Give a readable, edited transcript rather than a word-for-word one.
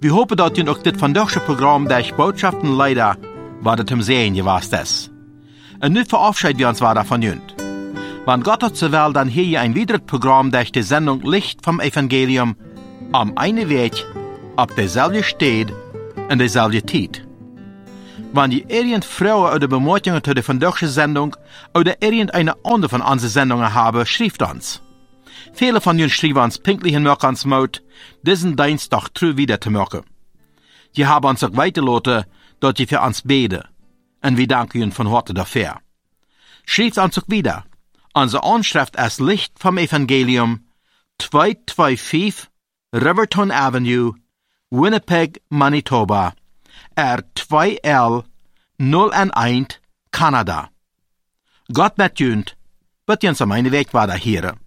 Wir hopen dat je ook dit vandaagse programma der Botschaften leider wat het hem sehen gewast is. En nu verabschieden wir uns weiter von junt. Wann Gott hat so will, dann hier ein weiteres Programm durch die Sendung Licht vom Evangelium am einen Weg, auf derselbe Stad en dezelfde tijd. Wanneer je irgend Frauen oder Bemerkungen zu der vandaagse Sendung oder irgendeine andere von unseren Sendungen haben, schreibt uns. Viele von uns schreiben uns pünktlich in Mörkans Mut, diesen Dienstag treu wieder zu machen. Je haben uns auch weitergelassen, dass je für uns beten. Und wir danken Ihnen von Harte dafür. Schreibt uns auch wieder. Unsere Anschrift ist Licht vom Evangelium, 225 Riverton Avenue, Winnipeg, Manitoba, R2L 011, Kanada. Gott met junt, wird uns am einen Weg weiter hören.